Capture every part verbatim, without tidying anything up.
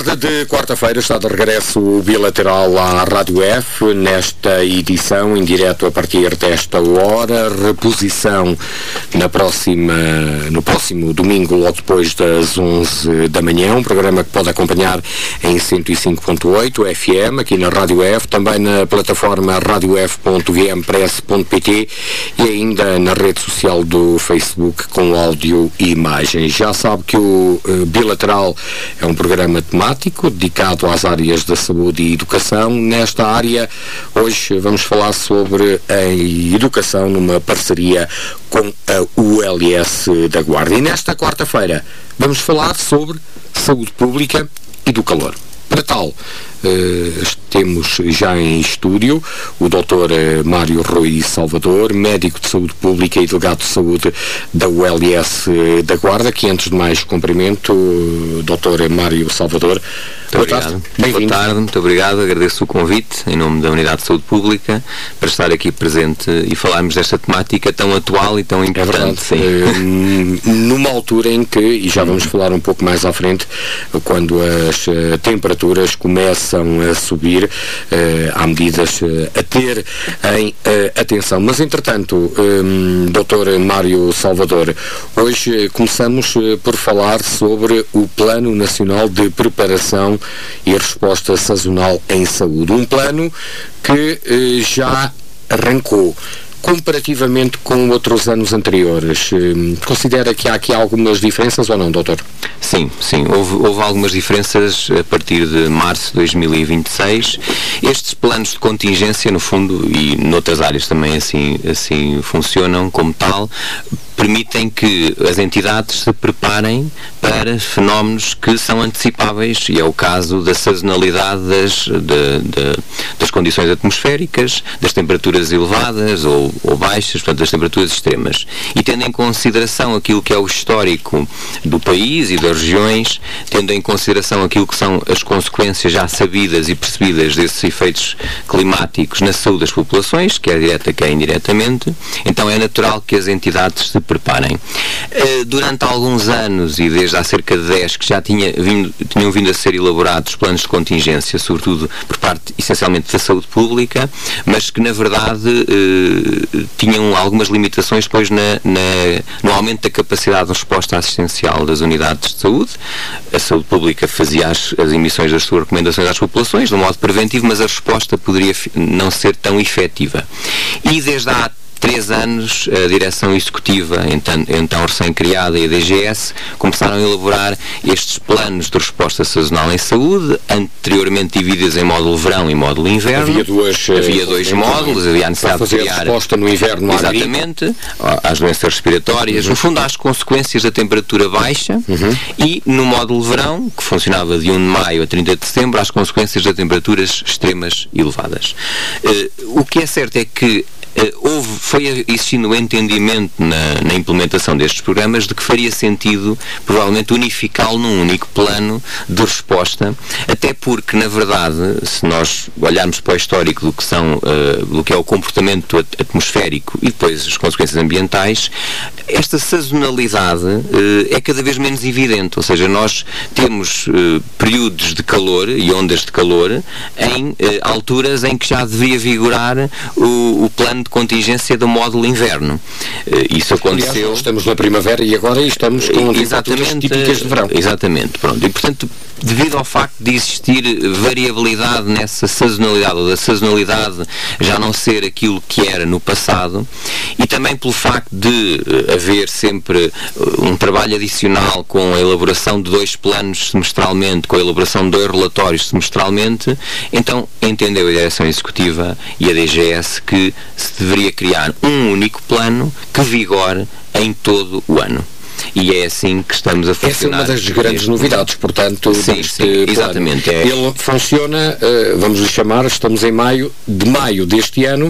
tarde de quarta-feira está de regresso o Bilateral à Rádio F, nesta edição em direto a partir desta hora, reposição na próxima, no próximo domingo, logo depois das onze da manhã, um programa que pode acompanhar em cento e cinco ponto oito F M, aqui na Rádio F, também na plataforma radio f ponto v m press ponto p t e ainda na rede social do Facebook com áudio e imagem. Já sabe que o uh, Bilateral é um programa temático dedicado às áreas da saúde e educação. Nesta área, hoje vamos falar sobre a educação numa parceria com a U L S da Guarda. E nesta quarta-feira vamos falar sobre saúde pública e do calor. Para tal, uh, temos já em estúdio o doutor uh, Mário Rui Salvador, médico de saúde pública e delegado de saúde da U L S uh, da Guarda, que antes de mais cumprimento, uh, doutor Mário Salvador. Muito Boa obrigado. Bem-vindo. Boa tarde, muito obrigado, agradeço o convite em nome da Unidade de Saúde Pública para estar aqui presente e falarmos desta temática tão atual e tão importante. É verdade. Sim. Numa altura em que, e já vamos falar um pouco mais à frente, quando as uh, temperaturas começam a subir, uh, há medidas uh, a ter em uh, atenção. Mas, entretanto, um, doutor Mário Salvador, hoje uh, começamos uh, por falar sobre o Plano Nacional de Preparação e resposta sazonal em saúde. Um plano que eh, já arrancou. Comparativamente com outros anos anteriores, eh, considera que há aqui algumas diferenças ou não, doutor? Sim, sim. Houve, houve algumas diferenças a partir de março de dois mil e vinte e seis. Estes planos de contingência, no fundo, e noutras áreas também assim, assim funcionam como tal, permitem que as entidades se preparem para fenómenos que são antecipáveis, e é o caso da sazonalidade das, de, de, das condições atmosféricas, das temperaturas elevadas ou, ou baixas, portanto, das temperaturas extremas. E tendo em consideração aquilo que é o histórico do país e das regiões, tendo em consideração aquilo que são as consequências já sabidas e percebidas desses efeitos climáticos na saúde das populações, quer direta, quer indiretamente, então é natural que as entidades se preparem. Uh, durante alguns anos, e desde há cerca de dez, que já tinha vindo, tinham vindo a ser elaborados planos de contingência, sobretudo por parte, essencialmente, da saúde pública, mas que, na verdade, uh, tinham algumas limitações depois na, na, no aumento da capacidade de resposta assistencial das unidades de saúde. A saúde pública fazia as, as emissões das suas recomendações às populações, de um modo preventivo, mas a resposta poderia não ser tão efetiva. E desde há três anos, a Direção Executiva, então, então recém-criada, e a D G S, começaram a elaborar estes planos de resposta sazonal em saúde, anteriormente divididos em módulo verão e módulo inverno. Havia, duas, havia dois módulos, havia a necessidade de criar a resposta no inverno, exatamente, às doenças respiratórias, uhum. no fundo às consequências da temperatura baixa, uhum. e no módulo verão, que funcionava de um de maio a trinta de setembro, às consequências de temperaturas extremas elevadas. Uh, o que é certo é que Uh, houve, foi existindo um entendimento na, na implementação destes programas de que faria sentido, provavelmente, unificá-lo num único plano de resposta, até porque, na verdade, se nós olharmos para o histórico do que, são, uh, do que é o comportamento atmosférico e depois as consequências ambientais, esta sazonalidade uh, é cada vez menos evidente, ou seja, nós temos uh, períodos de calor e ondas de calor em uh, alturas em que já deveria vigorar o, o plano de contingência do módulo inverno. Uh, isso aconteceu... Aliás, estamos na primavera e agora estamos com temperaturas típicas de verão. Exatamente, pronto. E, portanto, devido ao facto de existir variabilidade nessa sazonalidade, ou da sazonalidade já não ser aquilo que era no passado, e também pelo facto de haver sempre um trabalho adicional com a elaboração de dois planos semestralmente, com a elaboração de dois relatórios semestralmente, então entendeu a Direção Executiva e a D G S que se deveria criar um único plano que vigore em todo o ano. E é assim que estamos a funcionar. Essa é uma das grandes novidades, portanto, sim, deste sim, exatamente. É. Ele funciona, uh, vamos lhe chamar, estamos em maio, de maio deste ano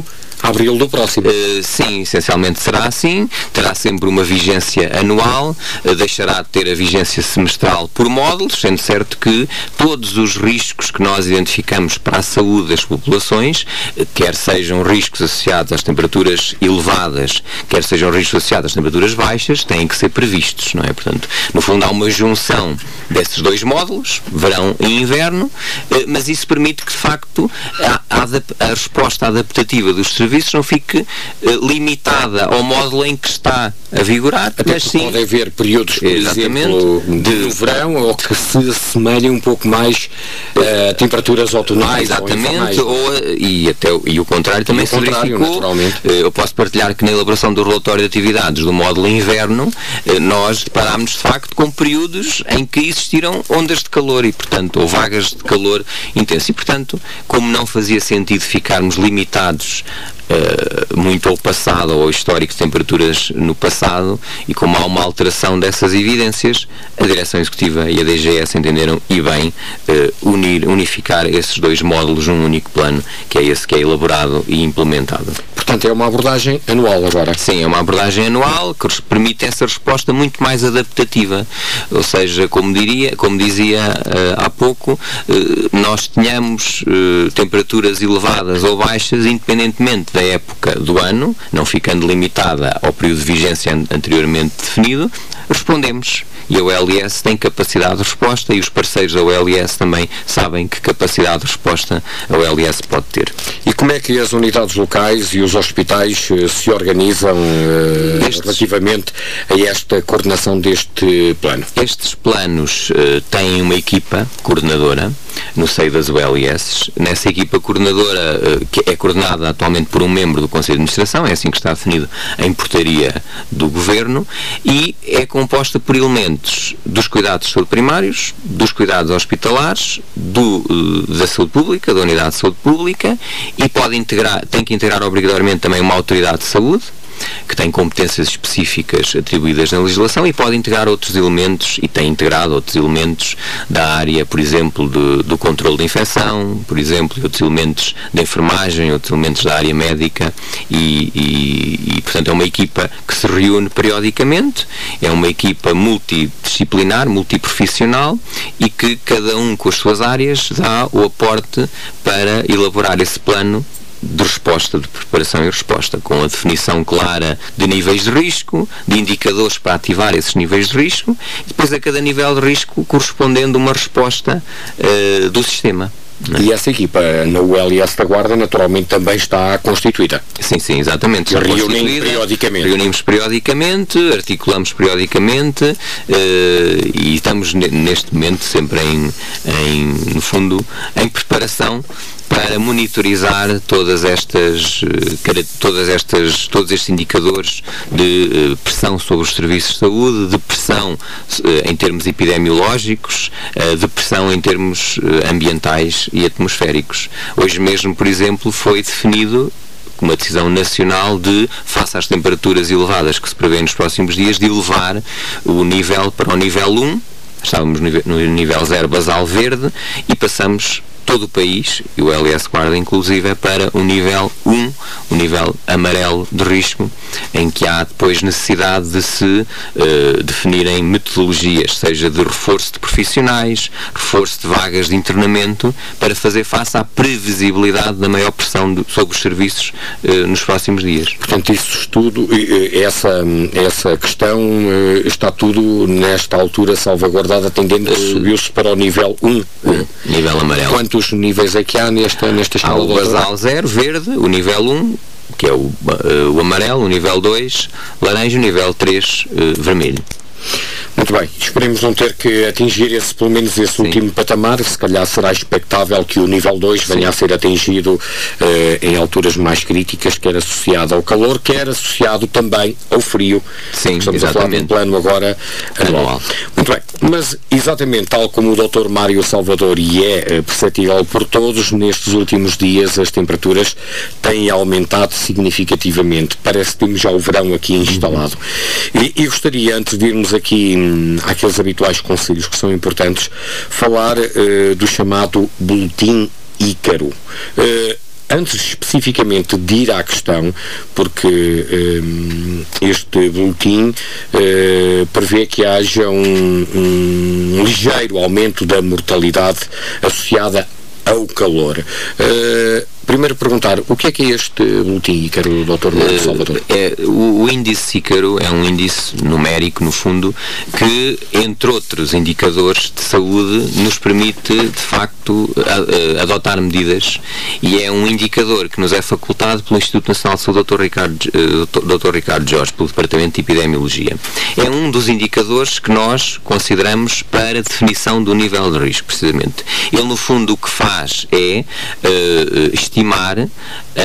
abril do próximo. Uh, sim, essencialmente será assim, terá sempre uma vigência anual, uh, deixará de ter a vigência semestral por módulos, sendo certo que todos os riscos que nós identificamos para a saúde das populações, uh, quer sejam riscos associados às temperaturas elevadas, quer sejam riscos associados às temperaturas baixas, têm que ser previstos, não é? Portanto, no fundo há uma junção desses dois módulos, verão e inverno, uh, mas isso permite que, de facto, a, a, a resposta adaptativa dos serviços não fique uh, limitada ao módulo em que está a vigorar. Até mas sim, pode haver períodos, por exemplo, de, de verão, ou que se assemelhem um pouco mais a uh, temperaturas outonais. Exatamente, ou, ou, e, até, e o contrário também se verificou. Uh, eu posso partilhar que na elaboração do relatório de atividades do módulo inverno, uh, nós deparámos de facto com períodos em que existiram ondas de calor e, portanto, ou vagas de calor intenso. E, portanto, como não fazia sentido ficarmos limitados Uh, muito ao passado ou ao histórico de temperaturas no passado, e como há uma alteração dessas evidências, a Direção Executiva e a D G S entenderam e bem uh, unir, unificar esses dois módulos num único plano, que é esse que é elaborado e implementado. Portanto, é uma abordagem anual agora. Sim, é uma abordagem anual que permite essa resposta muito mais adaptativa, ou seja, como diria, como dizia uh, há pouco, uh, nós tenhamos uh, temperaturas elevadas ou baixas, independentemente da época do ano, não ficando limitada ao período de vigência anteriormente definido, respondemos. E a O L S tem capacidade de resposta, e os parceiros da O L S também sabem que capacidade de resposta a O L S pode ter. E como é que as unidades locais e os hospitais uh, se organizam uh, Estes... relativamente a esta coordenação deste plano? Estes planos uh, têm uma equipa coordenadora no seio das O L S. Nessa equipa coordenadora, uh, que é coordenada atualmente por um membro do Conselho de Administração, é assim que está definido em portaria do Governo, e é composta por elementos dos cuidados de saúde primários, dos cuidados hospitalares, do, da saúde pública, da unidade de saúde pública, e pode integrar, tem que integrar obrigatoriamente também uma autoridade de saúde, que tem competências específicas atribuídas na legislação, e pode integrar outros elementos, e tem integrado outros elementos da área, por exemplo, de, do controle de infecção, por exemplo, outros elementos da enfermagem, outros elementos da área médica, e, e, e portanto é uma equipa que se reúne periodicamente, é uma equipa multidisciplinar, multiprofissional, e que cada um com as suas áreas dá o aporte para elaborar esse plano de resposta, de preparação e resposta, com a definição clara de níveis de risco, de indicadores para ativar esses níveis de risco, e depois a cada nível de risco correspondendo uma resposta uh, do sistema. E essa equipa na U L S da Guarda naturalmente também está constituída. Sim, sim, exatamente. Reunimos periodicamente. Reunimos periodicamente, articulamos periodicamente uh, e estamos neste momento sempre em, em, no fundo, em preparação para monitorizar todas estas, todas estas, todos estes indicadores de pressão sobre os serviços de saúde, de pressão em termos epidemiológicos, de pressão em termos ambientais e atmosféricos. Hoje mesmo, por exemplo, foi definido uma decisão nacional de, face às temperaturas elevadas que se prevê nos próximos dias, de elevar o nível para o nível um. Estávamos no nível zero basal verde e passamos todo o país, e o L S Guarda inclusive, para o nível um, o nível amarelo de risco, em que há depois necessidade de se uh, definirem metodologias, seja de reforço de profissionais, reforço de vagas de internamento, para fazer face à previsibilidade da maior pressão de, sobre os serviços uh, nos próximos dias. Portanto, isso tudo, essa, essa questão está tudo nesta altura salvaguardada, atendendo que uh, subiu-se para o nível um. um nível amarelo. Quantos níveis é que há nesta, nesta escala? Há o basal zero, verde, o nível um, que é o, uh, o amarelo, o nível dois, laranja, o nível três, uh, vermelho. Muito bem, esperemos não ter que atingir esse, pelo menos esse Sim. último patamar. Se calhar será expectável que o nível dois venha Sim. a ser atingido uh, em alturas mais críticas, quer associado ao calor, quer associado também ao frio. Sim, estamos exatamente. a falar de um plano agora anual. anual. Muito bem, mas exatamente tal como o doutor Mário Salvador, e é uh, perceptível por todos, nestes últimos dias as temperaturas têm aumentado significativamente. Parece que temos já o verão aqui instalado. Uhum. E, e gostaria, antes de irmos aqui àqueles habituais conselhos que são importantes, falar uh, do chamado Boletim Ícaro. Uh, antes especificamente de ir à questão, porque um, este boletim uh, prevê que haja um, um ligeiro aumento da mortalidade associada ao calor. Uh, primeiro perguntar, o que é que é este boletim, Ícaro, doutor Mário Salvador? É, o, o índice Ícaro é um índice numérico, no fundo, que, entre outros indicadores de saúde, nos permite, de facto, a, a, adotar medidas, e é um indicador que nos é facultado pelo Instituto Nacional de Saúde, doutor Ricardo, doutor Ricardo Jorge, pelo Departamento de Epidemiologia. É um dos indicadores que nós consideramos para a definição do nível de risco, precisamente. Ele, no fundo, o que faz é uh, estimar uh,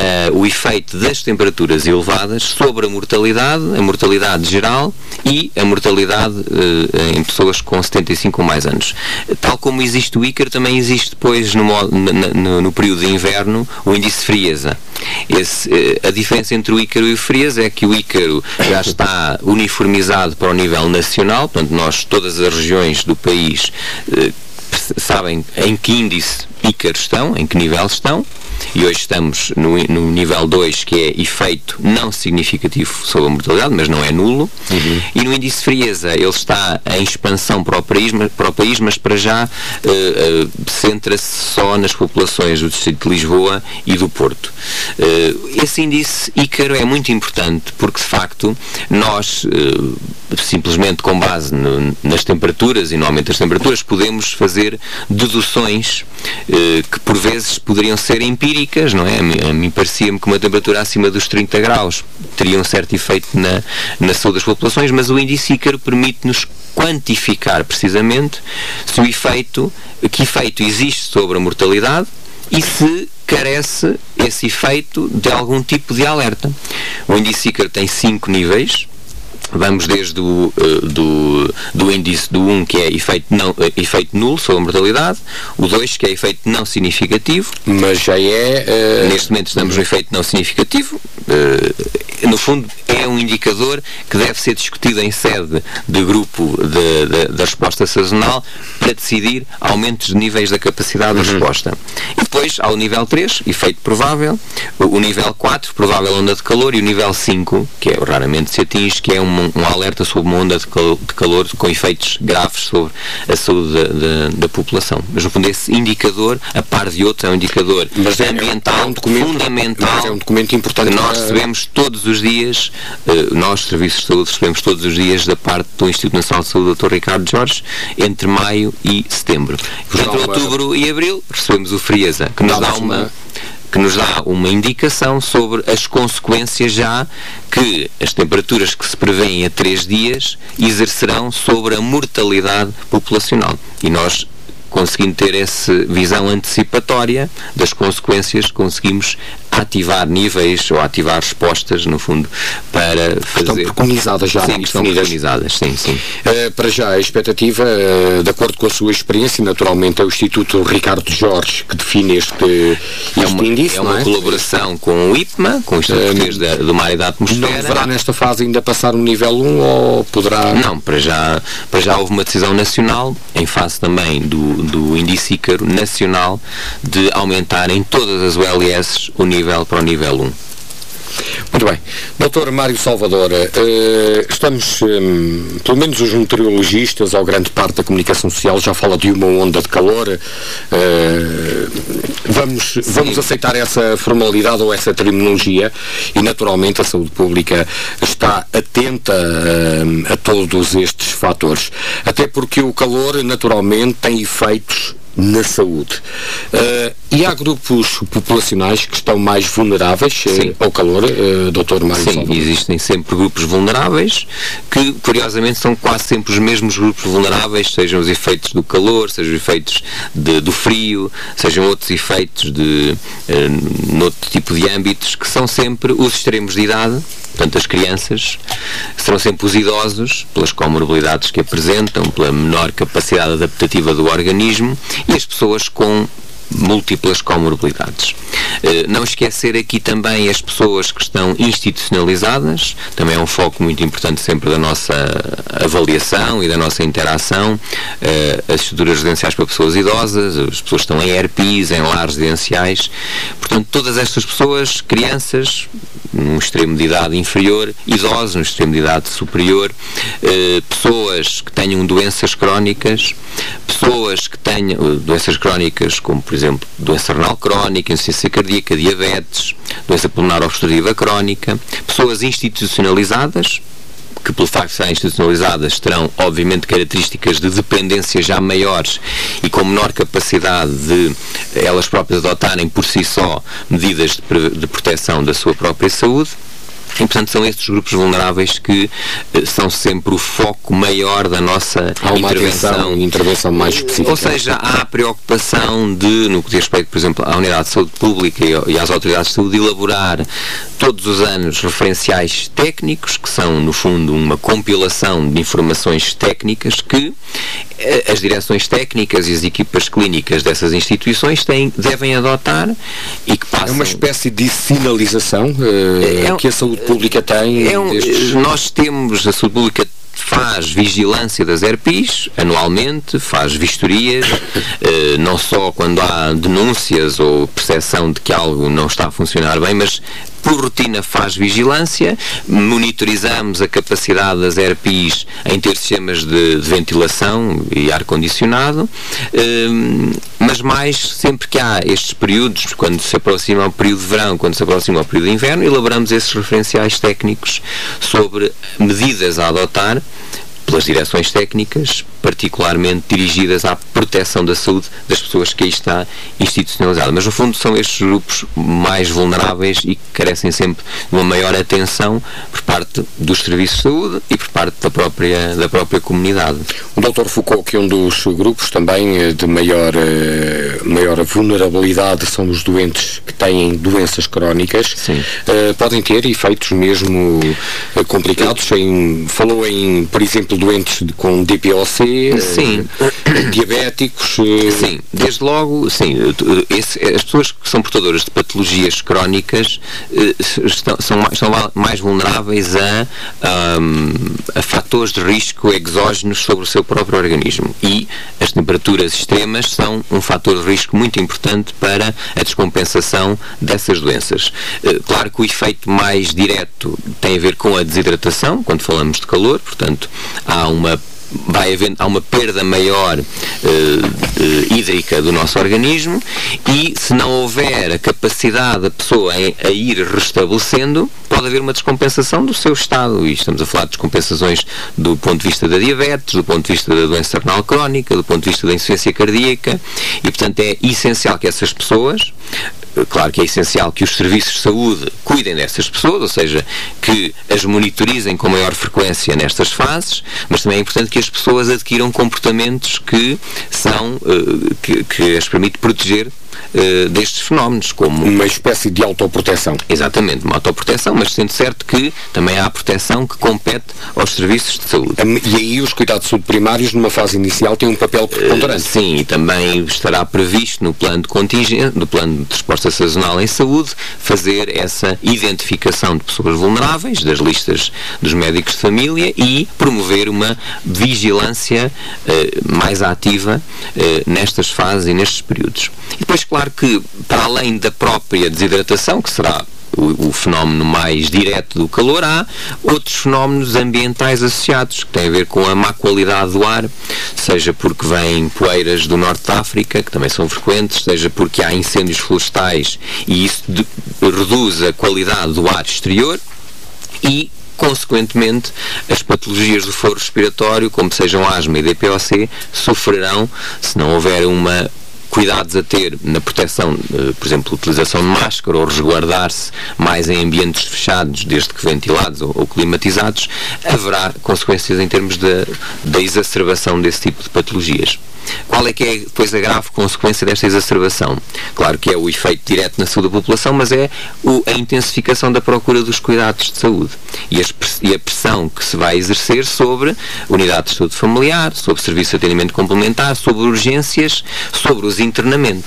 o efeito das temperaturas elevadas sobre a mortalidade, a mortalidade geral e a mortalidade uh, em pessoas com setenta e cinco ou mais anos. Tal como existe o Ícaro, também existe depois no, no, no período de inverno o índice de frieza. Esse, uh, a diferença entre o Ícaro e o frieza é que o Ícaro já está uniformizado para o nível nacional, portanto nós, todas as regiões do país, uh, sabem em que índice Ícaro estão, em que nível estão, e hoje estamos no, no nível dois, que é efeito não significativo sobre a mortalidade, mas não é nulo. Uhum. E no índice de frieza ele está em expansão para o país, para o país mas para já uh, uh, centra-se só nas populações do distrito de Lisboa e do Porto. Uh, esse índice Ícaro é muito importante porque, de facto, nós uh, simplesmente com base no, nas temperaturas e no aumento das temperaturas podemos fazer deduções uh, que por vezes poderiam ser empíricas, não é? A mim parecia-me que uma temperatura acima dos trinta graus teria um certo efeito na, na saúde das populações, mas o índice Ícaro permite-nos quantificar precisamente se o efeito, que efeito existe sobre a mortalidade e se carece esse efeito de algum tipo de alerta. O índice Ícaro tem cinco níveis. Vamos desde o do, do índice do um, que é efeito, não, efeito nulo sobre a mortalidade, o dois, que é efeito não significativo. Mas já é... Uh... Neste momento estamos no efeito não significativo. Uh, no fundo, é um indicador que deve ser discutido em sede de grupo de, de, da resposta sazonal para decidir aumentos de níveis da capacidade uhum. de resposta. E depois há o nível três, efeito provável, o nível quatro, provável onda de calor, e o nível cinco, que é raramente se atinge, que é um Um, um alerta sobre uma onda de calor, de calor com efeitos graves sobre a saúde da, da, da população. Mas, no fundo, esse indicador, a par de outros, é um indicador mas ambiental, é um documento, fundamental, mas é um documento importante que nós recebemos todos os dias, uh, nós, Serviços de Saúde, recebemos todos os dias da parte do Instituto Nacional de Saúde, doutor Ricardo Jorge, entre maio e setembro. Entre uma... outubro e abril, recebemos o frieza, que nos dá uma... que nos dá uma indicação sobre as consequências já que as temperaturas que se prevêem a três dias exercerão sobre a mortalidade populacional. E nós, conseguindo ter essa visão antecipatória das consequências, conseguimos ativar níveis ou ativar respostas, no fundo, para fazer... Estão preconizadas já. Sim, estão preconizadas, sim, sim. Uh, para já, a expectativa, uh, de acordo com a sua experiência, naturalmente é o Instituto Ricardo Jorge que define este, este é uma, índice, é uma não é? colaboração com o I P M A, com o Instituto Português uh, do Mar e da Atmosfera. Não deverá nesta fase ainda passar no nível um ou poderá... Não, para já, para já houve uma decisão nacional, em face também do, do índice Ícaro nacional, de aumentar em todas as U L S o nível para o nível um. Muito bem. doutor Mário Salvador, uh, estamos, um, pelo menos os meteorologistas, ou grande parte da comunicação social, já fala de uma onda de calor. Uh, vamos, vamos aceitar essa formalidade ou essa terminologia e, naturalmente, a saúde pública está atenta uh, a todos estes fatores. Até porque o calor, naturalmente, tem efeitos na saúde. Uh, e há grupos populacionais que estão mais vulneráveis uh, ao calor, uh, doutor Mário Sim, Salvador? Existem sempre grupos vulneráveis que, curiosamente, são quase sempre os mesmos grupos vulneráveis, sejam os efeitos do calor, sejam os efeitos de, do frio, sejam outros efeitos de uh, noutro tipo de âmbitos, que são sempre os extremos de idade. Portanto, as crianças serão sempre os idosos, pelas comorbilidades que apresentam, pela menor capacidade adaptativa do organismo, e as pessoas com múltiplas comorbilidades. Não esquecer aqui também as pessoas que estão institucionalizadas, também é um foco muito importante sempre da nossa avaliação e da nossa interação, as estruturas residenciais para pessoas idosas, as pessoas que estão em E R P Is, em lares residenciais, portanto todas estas pessoas, crianças num extremo de idade inferior, idosos num extremo de idade superior, pessoas que tenham doenças crónicas, pessoas que tenham doenças crónicas como, por exemplo, doença renal crónica, insuficiência cardíaca, diabetes, doença pulmonar obstrutiva crónica, pessoas institucionalizadas, que pelo facto de estarem institucionalizadas terão, obviamente, características de dependência já maiores e com menor capacidade de elas próprias adotarem por si só medidas de, de proteção da sua própria saúde. E, portanto, são estes grupos vulneráveis que eh, são sempre o foco maior da nossa há uma intervenção. Atenção, intervenção mais específica. Ou seja, há a preocupação de, no que diz respeito, por exemplo, à Unidade de Saúde Pública e às autoridades de saúde, elaborar todos os anos referenciais técnicos, que são, no fundo, uma compilação de informações técnicas que eh, as direções técnicas e as equipas clínicas dessas instituições têm, devem adotar e que passam... É uma espécie de sinalização eh, é, que a saúde pública tem. É um, destes... Nós temos, a saúde pública faz vigilância das E R P Is anualmente, faz vistorias, eh, não só quando há denúncias ou percepção de que algo não está a funcionar bem, mas por rotina faz vigilância, monitorizamos a capacidade das E R P Is em ter sistemas de, de ventilação e ar-condicionado, eh, mas mais sempre que há estes períodos, quando se aproxima o período de verão, quando se aproxima o período de inverno, elaboramos esses referenciais técnicos sobre medidas a adotar pelas direções técnicas, particularmente dirigidas à proteção da saúde das pessoas que aí está institucionalizada. Mas, no fundo, são estes grupos mais vulneráveis e que carecem sempre de uma maior atenção por parte dos serviços de saúde e por parte da própria, da própria comunidade. O doutor Foucault, que é um dos grupos também de maior, maior vulnerabilidade, são os doentes que têm doenças crónicas. Sim. Uh, podem ter efeitos mesmo uh, complicados. Em, falou em, por exemplo, doentes de, com D P O C, sim. Uh, diabéticos. Uh... Sim, desde logo, sim, esse, as pessoas que são portadoras de patologias crónicas uh, estão, são, mais, são mais vulneráveis a, um, a fatores de risco exógenos sobre o seu próprio organismo, e as temperaturas extremas são um fator de risco muito importante para a descompensação dessas doenças. Uh, claro que o efeito mais direto tem a ver com a desidratação, quando falamos de calor, portanto, há uma vai havendo, há uma perda maior uh, uh, hídrica do nosso organismo, e se não houver a capacidade da pessoa em, a ir restabelecendo, pode haver uma descompensação do seu estado, e estamos a falar de descompensações do ponto de vista da diabetes, do ponto de vista da doença renal crónica, do ponto de vista da insuficiência cardíaca, e portanto é essencial que essas pessoas, claro que é essencial que os serviços de saúde cuidem dessas pessoas, ou seja, que as monitorizem com maior frequência nestas fases, mas também é importante que as pessoas adquiram comportamentos que são, que, que as permite proteger Uh, destes fenómenos, como uma espécie de autoproteção. Exatamente, uma autoproteção, mas sendo certo que também há a proteção que compete aos serviços de saúde. E aí os cuidados de saúde primários, numa fase inicial, têm um papel preponderante. Uh, sim, e também estará previsto no plano de contingência, no plano de resposta sazonal em saúde, fazer essa identificação de pessoas vulneráveis, das listas dos médicos de família, e promover uma vigilância uh, mais ativa uh, nestas fases e nestes períodos. E depois, claro que, para além da própria desidratação, que será o, o fenómeno mais direto do calor, há outros fenómenos ambientais associados, que têm a ver com a má qualidade do ar, seja porque vêm poeiras do norte da África, que também são frequentes, seja porque há incêndios florestais e isso de, reduz a qualidade do ar exterior, e consequentemente, as patologias do foro respiratório, como sejam asma e D P O C, sofrerão se não houver uma cuidados a ter na proteção, por exemplo, utilização de máscara ou resguardar-se mais em ambientes fechados, desde que ventilados ou, ou climatizados, haverá consequências em termos da, da exacerbação desse tipo de patologias. Qual é que é depois a grave consequência desta exacerbação? Claro que é o efeito direto na saúde da população, mas é o, a intensificação da procura dos cuidados de saúde e, as, e a pressão que se vai exercer sobre unidades de saúde familiar, sobre serviços de atendimento complementar, sobre urgências, sobre os internamentos.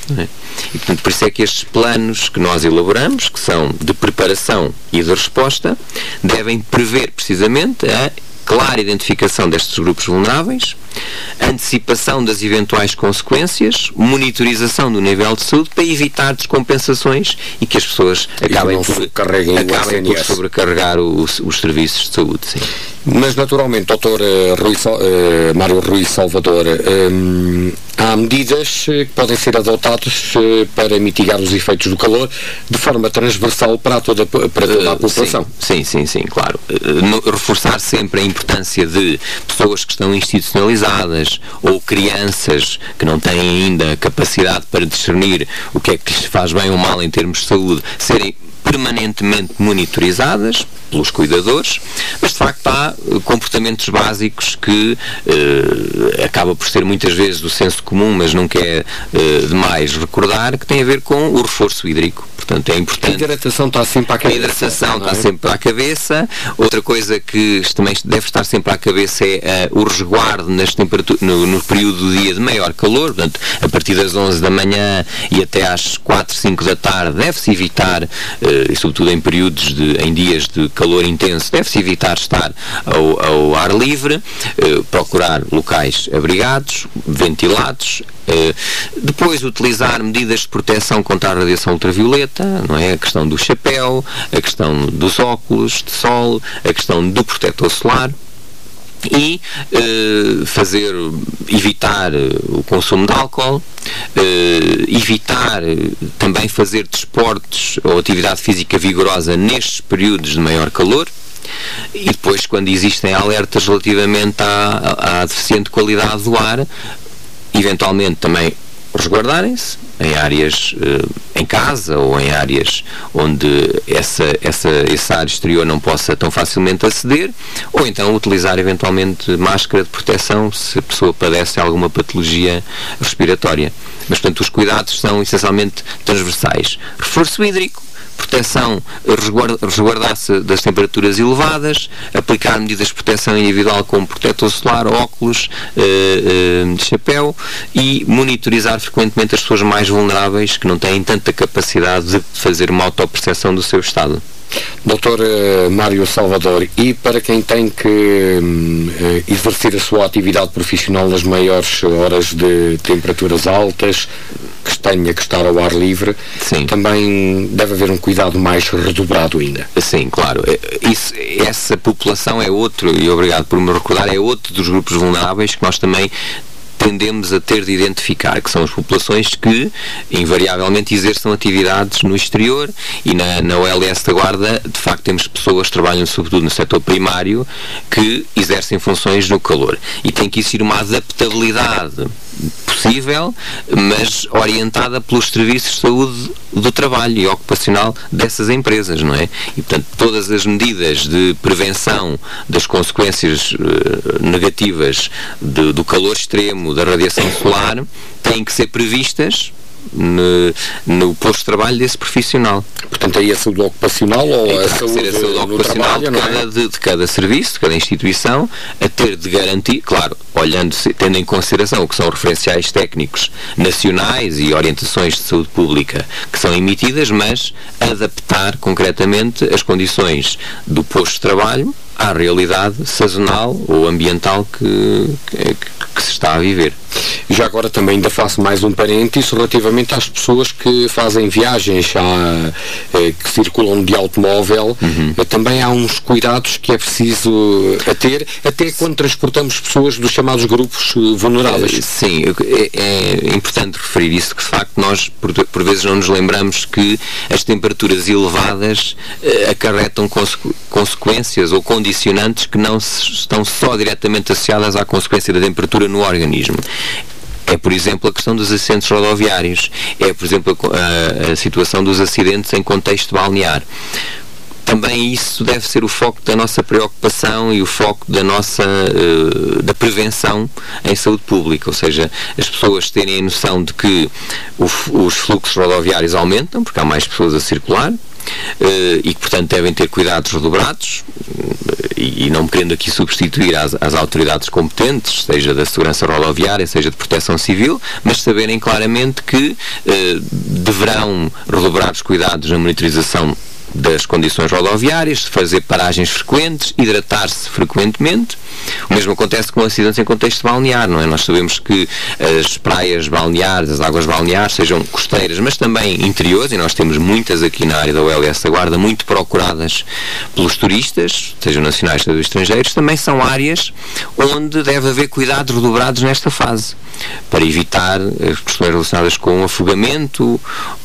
não é? E, portanto, por isso é que estes planos que nós elaboramos, que são de preparação e de resposta, devem prever precisamente a clara identificação destes grupos vulneráveis, antecipação das eventuais consequências, monitorização do nível de saúde para evitar descompensações e que as pessoas acabem por, acabem por sobrecarregar os, os serviços de saúde. Sim. Mas, naturalmente, doutor Rui, uh, Mário Rui Salvador, um, há medidas que podem ser adotadas uh, para mitigar os efeitos do calor de forma transversal para toda, para toda a população. Uh, sim, sim, sim, sim, claro. Uh, no, reforçar sempre a importância de pessoas que estão institucionalizadas ou crianças que não têm ainda capacidade para discernir o que é que lhes faz bem ou mal em termos de saúde, serem permanentemente monitorizadas pelos cuidadores, mas de facto há comportamentos básicos que eh, acaba por ser muitas vezes do senso comum, mas nunca é eh, demais recordar, que tem a ver com o reforço hídrico. Portanto, é importante. A hidratação está sempre à cabeça. A hidratação está sempre à cabeça. Outra coisa que também deve estar sempre à cabeça é uh, o resguardo nas temperaturas, no, no período do dia de maior calor. Portanto, a partir das onze da manhã e até às quatro, cinco da tarde deve-se evitar, uh, e sobretudo em períodos de, em dias de calor intenso, deve-se evitar estar ao, ao ar livre, uh, procurar locais abrigados, ventilados. Uh, depois utilizar medidas de proteção contra a radiação ultravioleta, não é? A questão do chapéu, a questão dos óculos de sol, a questão do protetor solar e uh, fazer, evitar o consumo de álcool, uh, evitar também fazer desportos ou atividade física vigorosa nestes períodos de maior calor. E depois, quando existem alertas relativamente à, à deficiente qualidade do ar, eventualmente também resguardarem-se em áreas, eh, em casa ou em áreas onde essa, essa, esse ar exterior não possa tão facilmente aceder, ou então utilizar eventualmente máscara de proteção se a pessoa padece alguma patologia respiratória. Mas, portanto, os cuidados são essencialmente transversais. Reforço hídrico, proteção, resguardar-se das temperaturas elevadas, aplicar medidas de proteção individual como protetor solar, óculos, eh, eh, chapéu e monitorizar frequentemente as pessoas mais vulneráveis que não têm tanta capacidade de fazer uma autoperceção do seu estado. doutor uh, Mário Salvador, e para quem tem que uh, exercer a sua atividade profissional nas maiores horas de temperaturas altas, que tenha que estar ao ar livre, sim, também deve haver um cuidado mais redobrado ainda. Sim, claro. Isso, essa população é outro, e obrigado por me recordar, é outro dos grupos vulneráveis que nós também tendemos a ter de identificar, que são as populações que invariavelmente exerçam atividades no exterior, e na, na O L S da Guarda de facto temos pessoas que trabalham sobretudo no setor primário que exercem funções no calor, e tem que existir uma adaptabilidade possível, mas orientada pelos serviços de saúde do trabalho e ocupacional dessas empresas, não é? E, portanto, todas as medidas de prevenção das consequências uh, negativas de, do calor extremo, da radiação solar, têm que ser previstas no, no posto de trabalho desse profissional. Portanto, aí a saúde ocupacional ou é, a saúde, a saúde ocupacional trabalho, de, cada, é? de, de cada serviço, de cada instituição, a ter de garantir, claro, olhando, tendo em consideração o que são referenciais técnicos nacionais e orientações de saúde pública que são emitidas, mas adaptar concretamente as condições do posto de trabalho à realidade sazonal ou ambiental que, que, que se está a viver. Já agora também ainda faço mais um parênteses relativamente às pessoas que fazem viagens, à, eh, que circulam de automóvel. Uhum. Também há uns cuidados que é preciso a ter, até quando transportamos pessoas dos chamados grupos vulneráveis. Uh, sim, é, é importante referir isso, que de facto nós por, por vezes não nos lembramos que as temperaturas elevadas uh, acarretam consequ consequências ou condicionantes que não se, estão só diretamente associadas à consequência da temperatura no organismo. É, por exemplo, a questão dos acidentes rodoviários. É, por exemplo, a, a, a situação dos acidentes em contexto balnear. Também isso deve ser o foco da nossa preocupação e o foco da nossa uh, da prevenção em saúde pública, ou seja, as pessoas terem a noção de que o, os fluxos rodoviários aumentam porque há mais pessoas a circular, e que, portanto, devem ter cuidados redobrados, e, e não me querendo aqui substituir às, às autoridades competentes, seja da segurança rodoviária, seja de proteção civil, mas saberem claramente que eh, deverão redobrar os cuidados na monitorização das condições rodoviárias, fazer paragens frequentes, hidratar-se frequentemente. O mesmo acontece com acidentes em contexto balnear, não é? Nós sabemos que as praias balneares, as águas balneares, sejam costeiras, mas também interiores, e nós temos muitas aqui na área da O L S da Guarda, muito procuradas pelos turistas, sejam nacionais, sejam estrangeiros, também são áreas onde deve haver cuidados redobrados nesta fase, para evitar as questões relacionadas com afogamento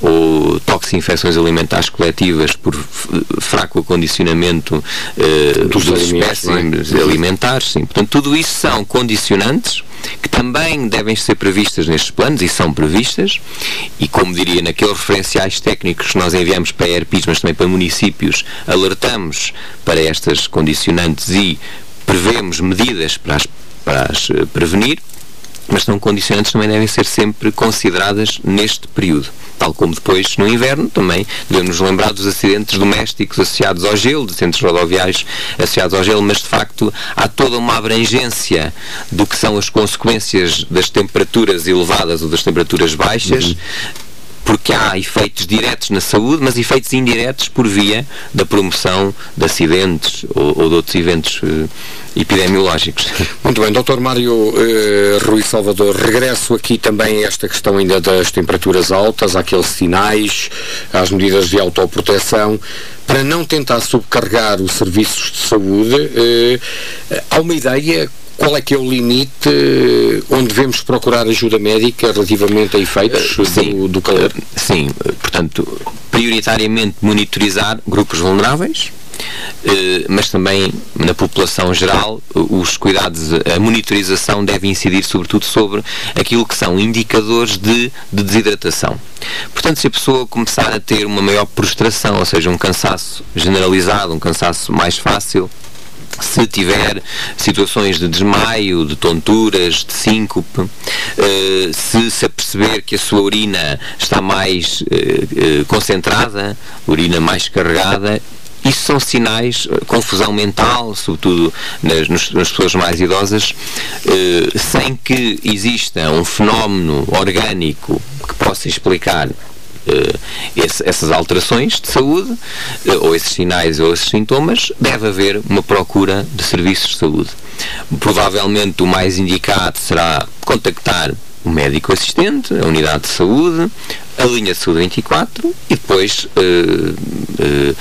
ou toxinfecções alimentares coletivas por fraco acondicionamento uh, dos espécimes é? alimentares. Sim. Portanto, tudo isso são condicionantes que também devem ser previstas nestes planos, e são previstas, e como diria, naqueles referenciais técnicos que nós enviamos para a E R P I S, mas também para municípios, alertamos para estas condicionantes e prevemos medidas para as, para as uh, prevenir, mas são condicionantes que também devem ser sempre consideradas neste período. Tal como depois, no inverno, também devemos nos lembrar dos acidentes domésticos associados ao gelo, de centros rodoviários associados ao gelo, mas de facto há toda uma abrangência do que são as consequências das temperaturas elevadas ou das temperaturas baixas, uhum. porque há efeitos diretos na saúde, mas efeitos indiretos por via da promoção de acidentes ou, ou de outros eventos uh, epidemiológicos. Muito bem, doutor Mário uh, Rui Salvador, regresso aqui também a esta questão ainda das temperaturas altas, àqueles sinais, às medidas de autoproteção, para não tentar subcarregar os serviços de saúde. Uh, há uma ideia? Qual é que é o limite onde devemos procurar ajuda médica relativamente a efeitos uh, sim, do, do calor? Uh, sim, portanto, prioritariamente monitorizar grupos vulneráveis, uh, mas também na população geral os cuidados, a monitorização deve incidir sobretudo sobre aquilo que são indicadores de, de desidratação. Portanto, se a pessoa começar a ter uma maior prostração, ou seja, um cansaço generalizado, um cansaço mais fácil, se tiver situações de desmaio, de tonturas, de síncope, uh, se se aperceber que a sua urina está mais uh, uh, concentrada, urina mais carregada, isso são sinais, uh, confusão mental, sobretudo nas, nos, nas pessoas mais idosas, uh, sem que exista um fenómeno orgânico que possa explicar Uh, esse, essas alterações de saúde, uh, ou esses sinais ou esses sintomas, deve haver uma procura de serviços de saúde. Provavelmente o mais indicado será contactar o médico assistente, a unidade de saúde, a linha de saúde vinte e quatro, e depois uh, uh,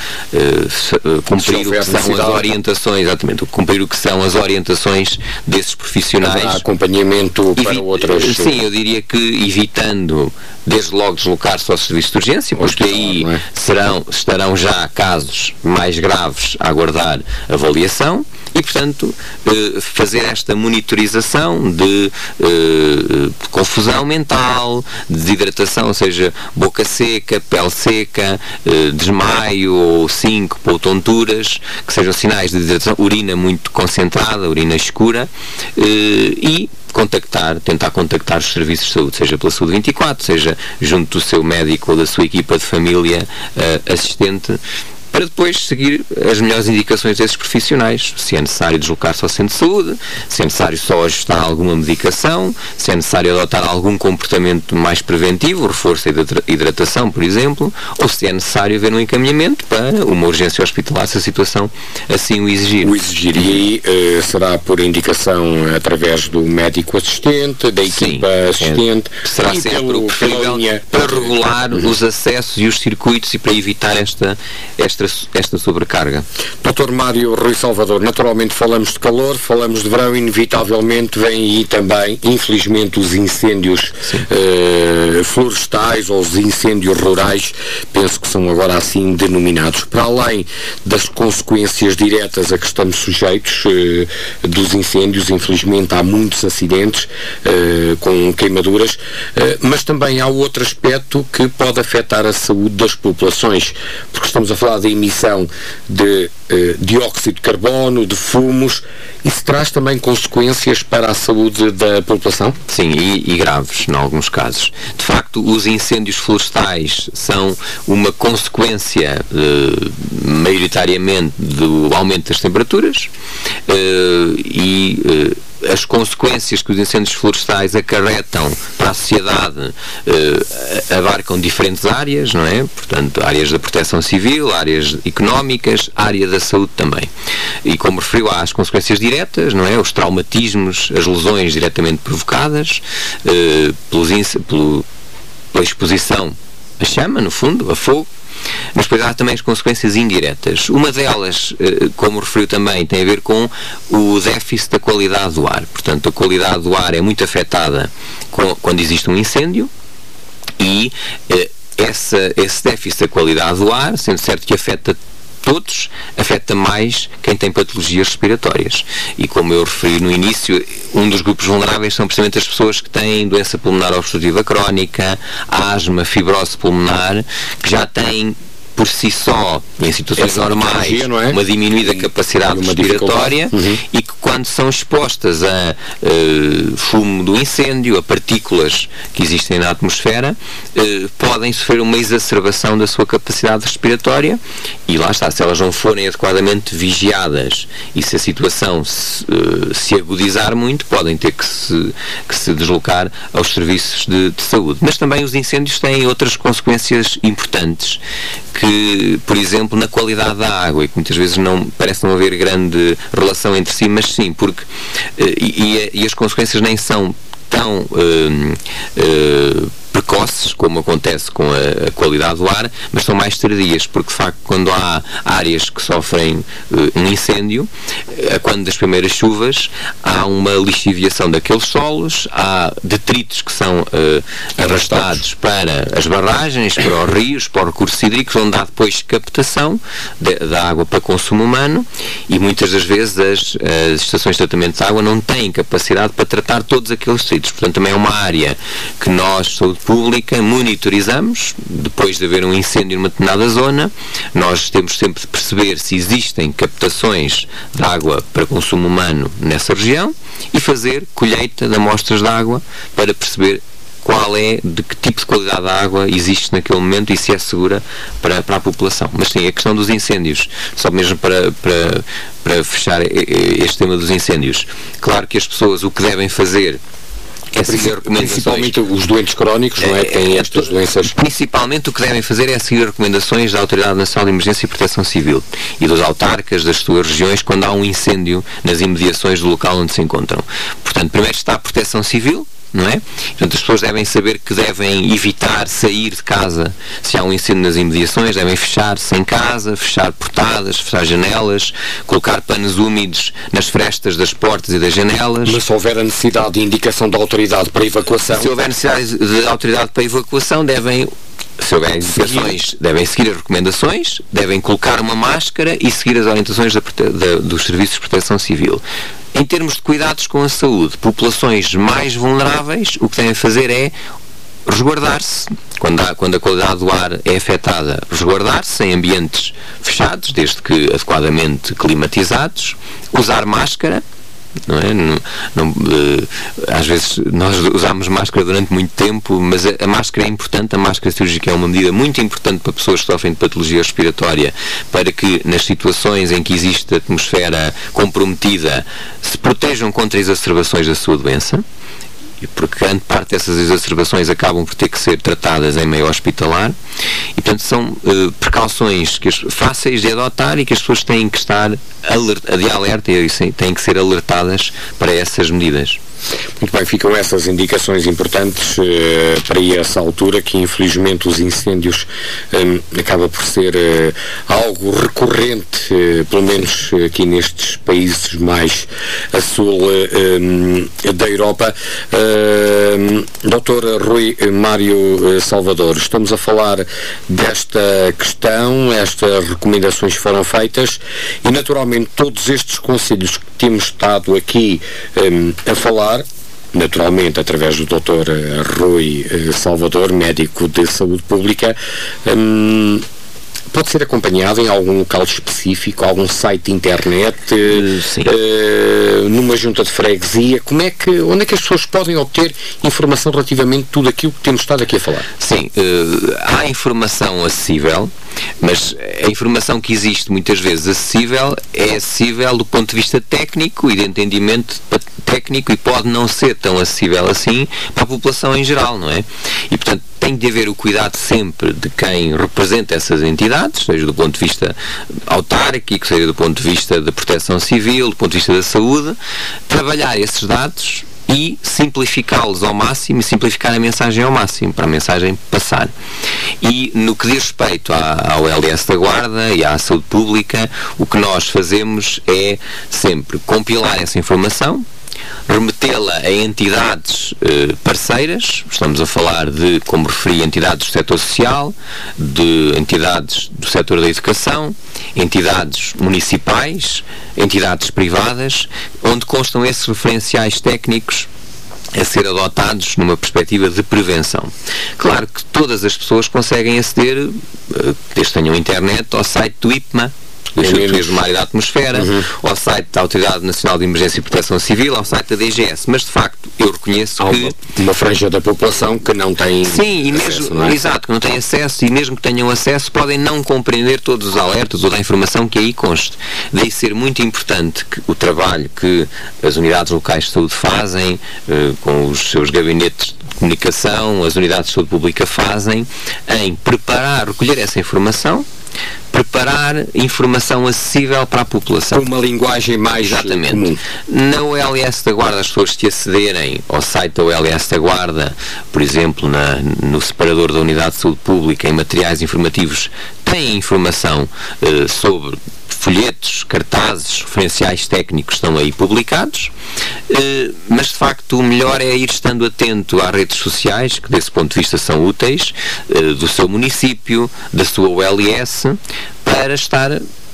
uh, cumprir o que são as orientações, exatamente, cumprir o que são as orientações desses profissionais. Há acompanhamento para Evi outras... Sim, eu diria que evitando desde logo deslocar-se ao serviço de urgência, porque aí é? serão, estarão já casos mais graves a aguardar avaliação, e portanto eh, fazer esta monitorização de, eh, de confusão mental, de desidratação, ou seja, boca seca, pele seca, eh, desmaio ou síncope ou tonturas, que sejam sinais de desidratação, urina muito concentrada, urina escura, eh, e contactar, tentar contactar os serviços de saúde, seja pela saúde vinte e quatro, seja junto do seu médico ou da sua equipa de família uh, assistente, para depois seguir as melhores indicações desses profissionais, se é necessário deslocar-se ao centro de saúde, se é necessário só ajustar alguma medicação, se é necessário adotar algum comportamento mais preventivo, reforço e hidratação, por exemplo, ou se é necessário haver um encaminhamento para uma urgência hospitalar, se a situação assim o exigir. O exigir, e aí uh, será por indicação através do médico assistente, da equipa Sim, assistente, é, será sempre pelo, preferível linha, para regular uhum. os acessos e os circuitos e para evitar esta, esta esta sobrecarga. doutor Mário Rui Salvador, naturalmente falamos de calor, falamos de verão, inevitavelmente vem aí também, infelizmente, os incêndios uh, florestais ou os incêndios rurais, penso que são agora assim denominados. Para além das consequências diretas a que estamos sujeitos uh, dos incêndios, infelizmente há muitos acidentes uh, com queimaduras, uh, mas também há outro aspecto que pode afetar a saúde das populações, porque estamos a falar de emissão de eh, dióxido de carbono, de fumos. Isso traz também consequências para a saúde da população? Sim, e, e graves, em alguns casos. De facto, os incêndios florestais são uma consequência, eh, maioritariamente, do aumento das temperaturas eh, e eh, as consequências que os incêndios florestais acarretam para a sociedade eh, abarcam diferentes áreas, não é? Portanto, áreas da proteção civil, áreas económicas, área da saúde também. E como referiu, há as consequências diretas, não é? Os traumatismos, as lesões diretamente provocadas eh, pelos, pelo, pela exposição à chama, no fundo, a fogo. Mas depois há também as consequências indiretas. Uma delas, como referiu também, tem a ver com o déficit da qualidade do ar. Portanto, a qualidade do ar é muito afetada quando existe um incêndio e essa, esse déficit da qualidade do ar, sendo certo que afeta todos, afeta mais quem tem patologias respiratórias. E como eu referi no início, um dos grupos vulneráveis são precisamente as pessoas que têm doença pulmonar obstrutiva crónica, asma, fibrose pulmonar, que já têm por si só, em situações Essa normais, não é? uma diminuída capacidade respiratória uhum. e que quando são expostas a uh, fumo do incêndio, a partículas que existem na atmosfera, uh, podem sofrer uma exacerbação da sua capacidade respiratória e lá está, se elas não forem adequadamente vigiadas e se a situação se, uh, se agudizar muito, podem ter que se, que se deslocar aos serviços de, de saúde. Mas também os incêndios têm outras consequências importantes que, por exemplo, na qualidade da água, e que muitas vezes não parece não haver grande relação entre si, mas sim, porque e, e as consequências nem são tão uh, uh, precoces como acontece com a, a qualidade do ar, mas são mais tardias, porque de facto quando há áreas que sofrem uh, um incêndio, uh, quando das primeiras chuvas há uma lixiviação daqueles solos, há detritos que são uh, arrastados para as barragens, para os rios, para os recursos hídricos, onde há depois captação de, da água para consumo humano e muitas das vezes as, as estações de tratamento de água não têm capacidade para tratar todos aqueles detritos. Portanto, também é uma área que nós, saúde pública, monitorizamos. Depois de haver um incêndio numa determinada zona, nós temos sempre de perceber se existem captações de água para consumo humano nessa região e fazer colheita de amostras de água para perceber qual é, de que tipo de qualidade de água existe naquele momento e se é segura para, para a população. Mas sim, a questão dos incêndios, só mesmo para, para, para fechar este tema dos incêndios, claro que as pessoas o que devem fazer é seguir recomendações. Principalmente os doentes crónicos, não é? Que têm estas doenças. Principalmente o que devem fazer é seguir recomendações da Autoridade Nacional de Emergência e Proteção Civil e dos autarcas das suas regiões quando há um incêndio nas imediações do local onde se encontram. Portanto, primeiro está a Proteção Civil, não é? Portanto, as pessoas devem saber que devem evitar sair de casa se há um incêndio nas imediações, devem fechar-se em casa, fechar portadas, fechar janelas, colocar panos úmidos nas frestas das portas e das janelas. Mas se houver a necessidade de indicação da autoridade para evacuação... Se houver necessidade de autoridade para evacuação, devem... Se houver indicações, devem seguir as recomendações, devem colocar uma máscara e seguir as orientações da, da, dos serviços de proteção civil. Em termos de cuidados com a saúde, populações mais vulneráveis, o que devem fazer é resguardar-se, quando, há, quando a qualidade do ar é afetada, resguardar-se em ambientes fechados, desde que adequadamente climatizados, usar máscara, não é? Não, não, uh, às vezes nós usamos máscara durante muito tempo, mas a, a máscara é importante, a máscara cirúrgica é uma medida muito importante para pessoas que sofrem de patologia respiratória, para que nas situações em que existe a atmosfera comprometida se protejam contra exacerbações da sua doença, porque grande parte dessas exacerbações acabam por ter que ser tratadas em meio hospitalar e portanto são uh, precauções que as, fáceis de adotar e que as pessoas têm que estar alerta, de alerta e têm que ser alertadas para essas medidas. Muito bem, ficam essas indicações importantes uh, para essa altura, que infelizmente os incêndios um, acaba por ser uh, algo recorrente, uh, pelo menos aqui nestes países mais a sul uh, um, da Europa. Uh, doutor Rui Mário Salvador, estamos a falar desta questão, estas recomendações foram feitas e naturalmente todos estes conselhos que temos estado aqui um, a falar, naturalmente através do doutor Rui Salvador, médico de saúde pública, hum, pode ser acompanhado em algum local específico, algum site de internet, uh, Sim. Uh, numa junta de freguesia? Como é que, onde é que as pessoas podem obter informação relativamente a tudo aquilo que temos estado aqui a falar? Sim, uh, há informação acessível, mas a informação que existe muitas vezes acessível é acessível do ponto de vista técnico e de entendimento técnico, e pode não ser tão acessível assim para a população em geral, não é? E portanto tem de haver o cuidado sempre de quem representa essas entidades, seja do ponto de vista autárquico, seja do ponto de vista da proteção civil, do ponto de vista da saúde, trabalhar esses dados e simplificá-los ao máximo e simplificar a mensagem ao máximo, para a mensagem passar. E no que diz respeito à, ao L S da Guarda e à saúde pública, o que nós fazemos é sempre compilar essa informação, remetê-la a entidades eh, parceiras. Estamos a falar de, como referi, entidades do setor social, de entidades do setor da educação, entidades municipais, entidades privadas, onde constam esses referenciais técnicos a ser adotados numa perspectiva de prevenção. Claro que todas as pessoas conseguem aceder, eh, desde que tenham internet, ao site do I P M A, do Instituto de Área da Atmosfera, uhum. ao site da Autoridade Nacional de Emergência e Proteção Civil, ao site da D G S, mas de facto eu reconheço há que... Uma, uma franja da população que não tem Sim, e acesso, mesmo, não é? Exato, que não tem acesso, e mesmo que tenham acesso podem não compreender todos os alertas ou da informação que aí conste. Daí ser muito importante que o trabalho que as unidades locais de saúde fazem, eh, com os seus gabinetes de comunicação, as unidades de saúde pública fazem, em preparar, recolher essa informação, preparar informação acessível para a população. Com uma linguagem mais Exatamente. comum. Na O L S da Guarda, as pessoas que acederem ao site da O L S da Guarda, por exemplo, na, no separador da Unidade de Saúde Pública, em materiais informativos, têm informação eh, sobre folhetos, cartazes, referenciais técnicos estão aí publicados, eh, mas de facto o melhor é ir estando atento às redes sociais, que desse ponto de vista são úteis, eh, do seu município, da sua O L S, para estar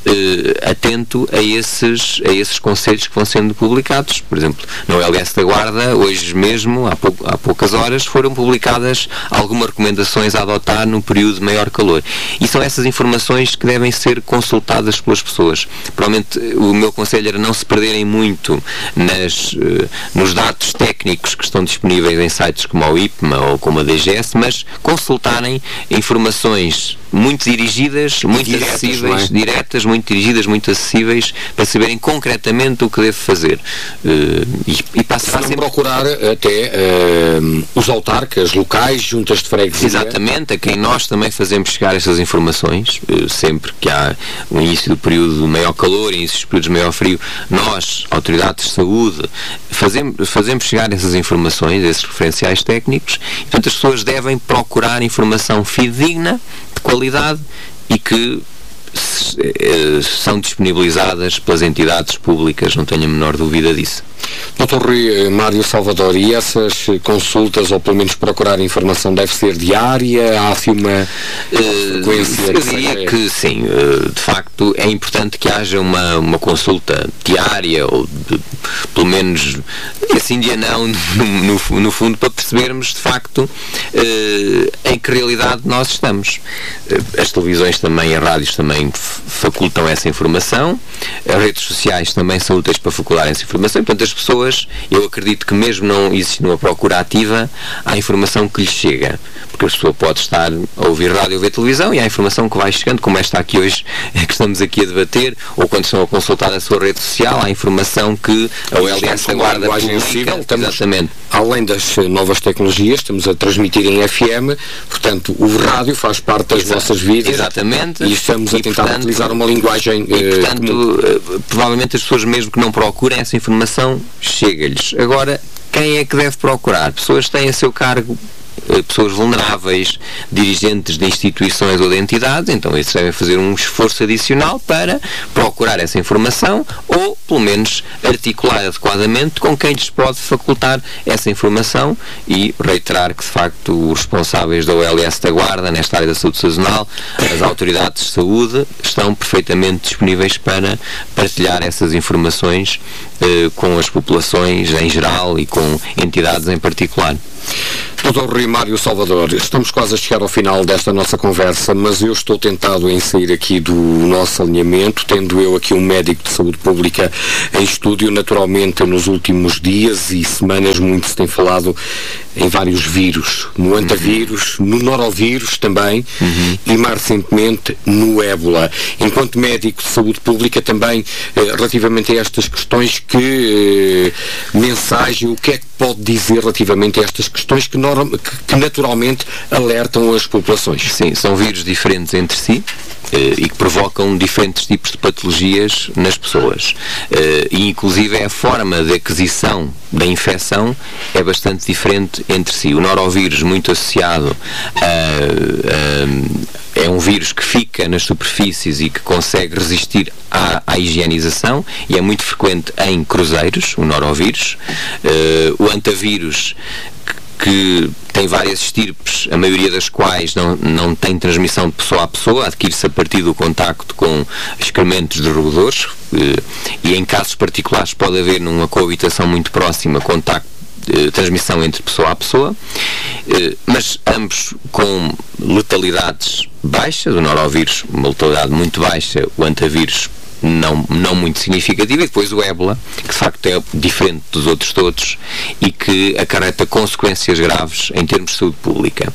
eh, atento a esses, a esses conselhos que vão sendo publicados. Por exemplo, na O L S da Guarda, hoje mesmo, há, pou, há poucas horas, foram publicadas algumas recomendações a adotar num período de maior calor. E são essas informações que devem ser consultadas pelas pessoas. Provavelmente o meu conselho era não se perderem muito nas, eh, nos dados técnicos que estão disponíveis em sites como o I P M A ou como a D G S, mas consultarem informações muito dirigidas, muito diretas, acessíveis, não é? diretas, muito dirigidas, muito acessíveis, para saberem concretamente o que deve fazer. Uh, e, e passar sempre... sempre... procurar até uh, os autarcas locais, juntas de freguesia. Exatamente, a quem nós também fazemos chegar essas informações, uh, sempre que há o início do período de maior calor, início dos períodos de maior frio, nós, autoridades de saúde, fazemos, fazemos chegar essas informações, esses referenciais técnicos, e portanto as pessoas devem procurar informação fidedigna, de qualidade, e que são disponibilizadas pelas entidades públicas, não tenho a menor dúvida disso. doutor Rui Mário Salvador, e essas consultas, ou pelo menos procurar informação, deve ser diária? Há assim uma uh, frequência? Eu diria que sim, uh, de facto é importante que haja uma, uma consulta diária, ou de, pelo menos assim dia não, no, no, no fundo, para percebermos de facto uh, em que realidade nós estamos. Uh, as televisões também, as rádios também facultam essa informação, as redes sociais também são úteis para facultar essa informação, e, portanto, as pessoas, eu acredito que mesmo não existe uma procura ativa, há informação que lhes chega, porque a pessoa pode estar a ouvir rádio ou ver televisão, e há informação que vai chegando, como esta aqui hoje, que estamos aqui a debater, ou quando estão a consultar a sua rede social, há informação que a O L S da Guarda publica. Exatamente. Além das novas tecnologias, estamos a transmitir em F M, portanto, o rádio faz parte das Exato. nossas vidas. Exatamente. E estamos a e, tentar portanto, utilizar uma linguagem e, portanto, comum. provavelmente as pessoas mesmo que não procurem essa informação, chega-lhes. Agora, quem é que deve procurar? Pessoas que têm a seu cargo, pessoas vulneráveis, dirigentes de instituições ou de entidades, então esses devem fazer um esforço adicional para procurar essa informação, ou pelo menos articular adequadamente com quem lhes pode facultar essa informação, e reiterar que de facto os responsáveis da O L S da Guarda nesta área da saúde sazonal, as autoridades de saúde, estão perfeitamente disponíveis para partilhar essas informações eh, com as populações em geral e com entidades em particular. doutor Rui Mário Salvador, estamos quase a chegar ao final desta nossa conversa, mas eu estou tentado em sair aqui do nosso alinhamento, tendo eu aqui um médico de saúde pública em estúdio. Naturalmente, nos últimos dias e semanas muito se tem falado em vários vírus, no antavírus, no norovírus também, uhum. e mais recentemente no ébola. Enquanto médico de saúde pública também, eh, relativamente a estas questões, que eh, mensagem, o que é que pode dizer relativamente a estas questões que, norm, que, que naturalmente alertam as populações? Sim, são vírus diferentes entre si eh, e que provocam diferentes tipos de patologias nas pessoas. Eh, e inclusive a forma de aquisição da infecção é bastante diferente entre si. O norovírus, muito associado a, a, é um vírus que fica nas superfícies e que consegue resistir à, à higienização, e é muito frequente em cruzeiros, o norovírus. Uh, o antavírus, que tem várias estirpes, a maioria das quais não, não tem transmissão de pessoa a pessoa, adquire-se a partir do contacto com excrementos de roedores, uh, e em casos particulares pode haver, numa coabitação muito próxima, contacto, uh, transmissão entre pessoa a pessoa, uh, mas ambos com letalidades baixas. O norovírus, uma letalidade muito baixa, o antavírus Não, não muito significativa, e depois o ébola, que de facto é diferente dos outros todos e que acarreta consequências graves em termos de saúde pública.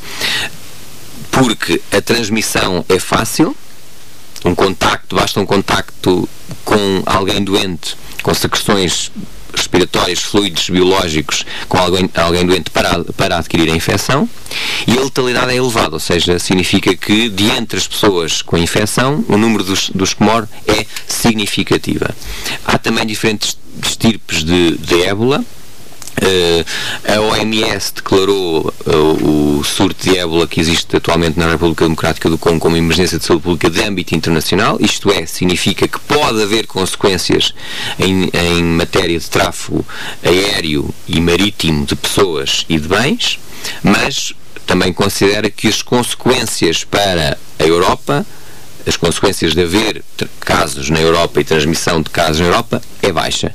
Porque a transmissão é fácil, um contacto, basta um contacto com alguém doente, com secreções respiratórias, fluidos biológicos com alguém, alguém doente para, para adquirir a infecção, e a letalidade é elevada, ou seja, significa que de entre as pessoas com a infecção, o número dos, dos que morrem é significativa. Há também diferentes estirpes de, de ébola. Uh, a O M S declarou uh, o surto de ébola que existe atualmente na República Democrática do Congo como emergência de saúde pública de âmbito internacional. Isto é, significa que pode haver consequências em, em matéria de tráfego aéreo e marítimo de pessoas e de bens, mas também considera que as consequências para a Europa, as consequências de haver casos na Europa e transmissão de casos na Europa, é baixa.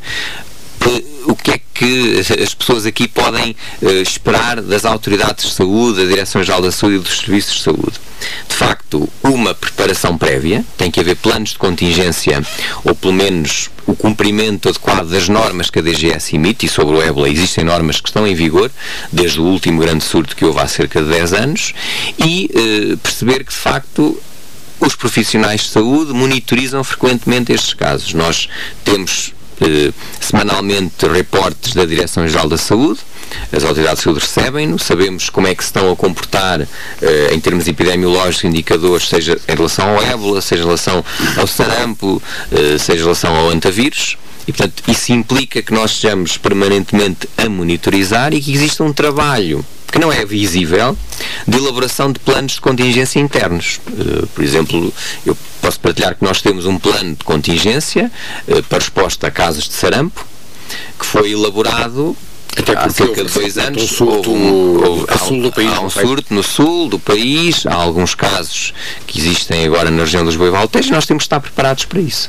O que é que as pessoas aqui podem uh, esperar das autoridades de saúde, da Direção-Geral da Saúde e dos Serviços de Saúde? De facto, uma preparação prévia, tem que haver planos de contingência, ou pelo menos o cumprimento adequado das normas que a D G S emite, e sobre o ébola existem normas que estão em vigor, desde o último grande surto que houve há cerca de dez anos, e uh, perceber que, de facto, os profissionais de saúde monitorizam frequentemente estes casos. Nós temos Eh, semanalmente reportes da Direção-Geral da Saúde, as autoridades de saúde recebem-no, sabemos como é que se estão a comportar eh, em termos epidemiológicos, indicadores, seja em relação ao ébola, seja em relação ao sarampo, eh, seja em relação ao antavírus, e portanto isso implica que nós estejamos permanentemente a monitorizar e que exista um trabalho que não é visível, de elaboração de planos de contingência internos. Uh, por exemplo, eu posso partilhar que nós temos um plano de contingência uh, para resposta a casos de sarampo, que foi elaborado até há cerca de dois anos. Um surto, houve um, houve, há, sul do país, há um surto no sul do país, há alguns casos que existem agora na região dos Lisboa e Valtejo, e nós temos de estar preparados para isso.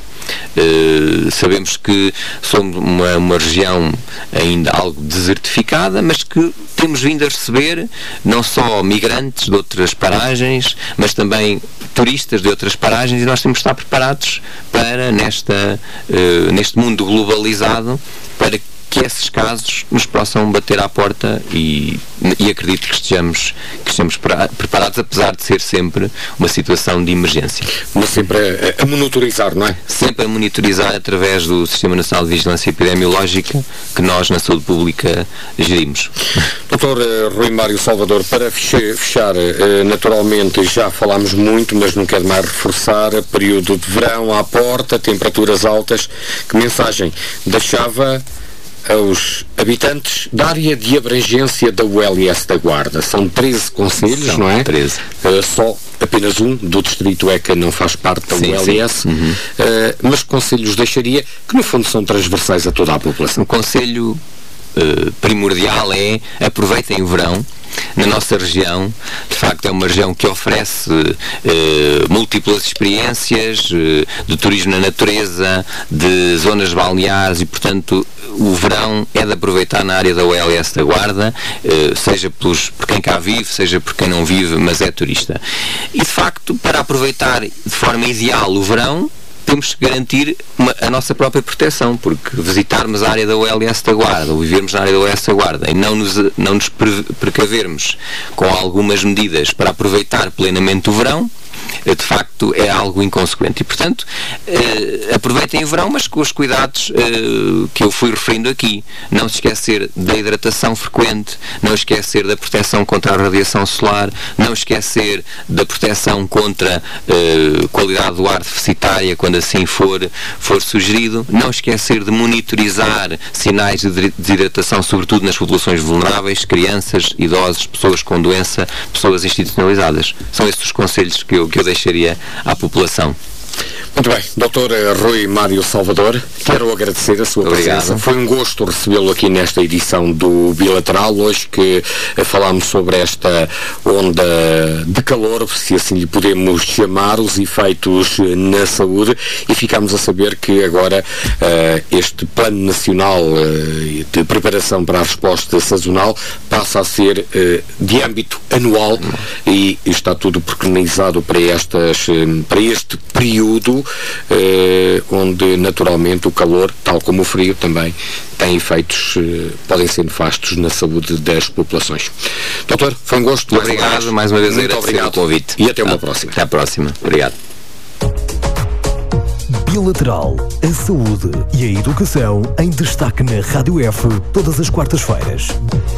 Uh, sabemos que somos uma, uma região ainda algo desertificada, mas que temos vindo a receber não só migrantes de outras paragens, mas também turistas de outras paragens, e nós temos de estar preparados para nesta, uh, neste mundo globalizado, para que esses casos nos possam bater à porta, e, e acredito que estejamos, que estejamos preparados, apesar de ser sempre uma situação de emergência. Mas sempre a, a monitorizar, não é? Sempre a monitorizar através do Sistema Nacional de Vigilância Epidemiológica que nós na saúde pública gerimos. doutor Rui Mário Salvador, para fechar, naturalmente já falámos muito, mas não quero mais reforçar, período de verão à porta, temperaturas altas, que mensagem deixava aos habitantes da área de abrangência da U L S da Guarda? São treze concelhos, São não é? treze. Uh, só apenas um do distrito é que não faz parte da sim, U L S, uhum. uh, mas que concelhos deixaria, que no fundo são transversais a toda a população? O conselho uh, primordial é: aproveitem o verão, na nossa região. De facto, é uma região que oferece eh, múltiplas experiências eh, de turismo na natureza, de zonas balneares e, portanto, o verão é de aproveitar na área da O L S da Guarda, eh, seja pelos, por quem cá vive, seja por quem não vive, mas é turista. E, de facto, para aproveitar de forma ideal o verão, temos que garantir uma, a nossa própria proteção, porque visitarmos a área da O L S da Guarda ou vivermos na área da O L S da Guarda e não nos, não nos precavermos com algumas medidas para aproveitar plenamente o verão, de facto é algo inconsequente. E, portanto, eh, aproveitem o verão, mas com os cuidados eh, que eu fui referindo aqui. Não se esquecer da hidratação frequente, não esquecer da proteção contra a radiação solar, não esquecer da proteção contra eh, qualidade do ar deficitária, quando assim for, for sugerido, não esquecer de monitorizar sinais de desidratação, sobretudo nas populações vulneráveis, crianças, idosos, pessoas com doença, pessoas institucionalizadas. São estes os conselhos que eu, que eu deixaria à população. Muito bem, doutor Rui Mário Salvador, quero agradecer a sua Obrigado. presença. Foi um gosto recebê-lo aqui nesta edição do Bilateral, hoje que falámos sobre esta onda de calor, se assim lhe podemos chamar, os efeitos na saúde, e ficámos a saber que agora uh, este Plano Nacional uh, de Preparação para a Resposta Sazonal passa a ser uh, de âmbito anual e está tudo preconizado para, estas, uh, para este período, Eh, onde naturalmente o calor, tal como o frio também, tem efeitos, eh, podem ser nefastos na saúde das populações. Doutor, foi um gosto. Obrigado, mais uma vez, muito obrigado pelo convite. E até uma ah, próxima. Até à próxima. Obrigado. Bilateral, a saúde e a educação em destaque na Rádio F, todas as quartas-feiras.